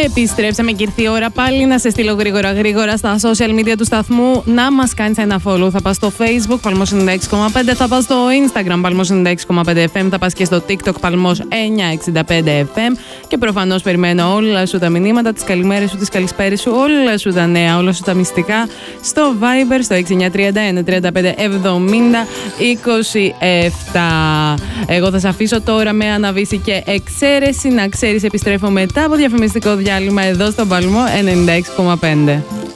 Επιστρέψαμε και ήρθε η ώρα πάλι να σε στείλω γρήγορα στα social media του σταθμού να μας κάνεις ένα follow. Θα πας στο Facebook Παλμός 96,5, θα πας στο Instagram Παλμός 96,5 FM, θα πας και στο TikTok Παλμός 965 FM και προφανώς περιμένω όλα σου τα μηνύματα, τις καλημέρες σου, τις καλησπέρες σου, όλα σου τα νέα, όλα σου τα μυστικά στο Viber στο 6931 35 70 27. Εγώ θα σε αφήσω τώρα με Αναβίση και Εξαίρεση. Να ξέρεις, επιστρέφω μετά από διαφημιστικό διάλειμμα εδώ στον Παλμό 96,5.